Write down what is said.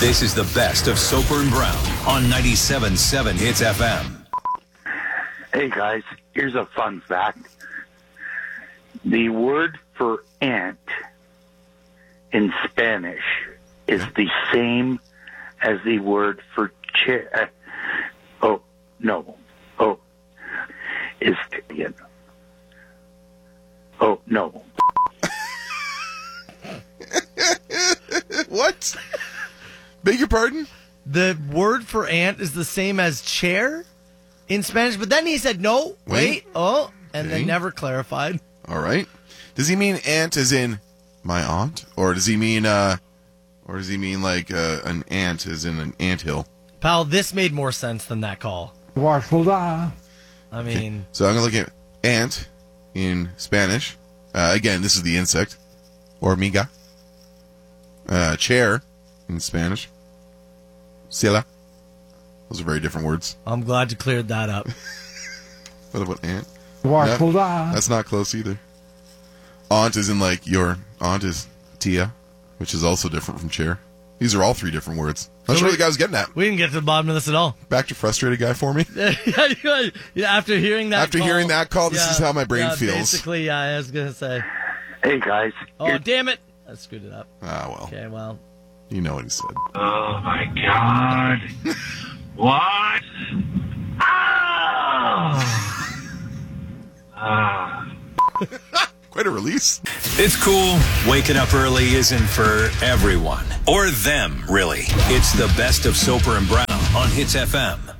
This is the best of Soper and Brown on 97.7 Hits FM. Hey guys, here's a fun fact. The word for ant in Spanish is the same as the word for chair. Is no. What? Beg your pardon? The word for ant is the same as chair in Spanish, but then he said no, wait, and then never clarified. All right. Does he mean aunt as in my aunt, or does he mean like an ant as in an anthill? Pal, this made more sense than that call. I mean, so I'm gonna look at ant in Spanish. Again, this is the insect, hormiga. Chair in Spanish, silla. Those are very different words. I'm glad you cleared that up. What about ant? No, that's not close either. Aunt is in like your aunt is tia, which is also different from chair. These are all three different words. Not sure what the guy was getting at. We didn't get to the bottom of this at all. Back to frustrated guy for me. After hearing that call, this is how my brain feels. Basically, I was going to say. Hey guys. Oh, damn it. I screwed it up. Ah, well. Okay, well. You know what he said. Oh, my God. What? Quite a release. It's cool. Waking up early isn't for everyone. Or them, really. It's the best of Soper and Brown on Hits FM.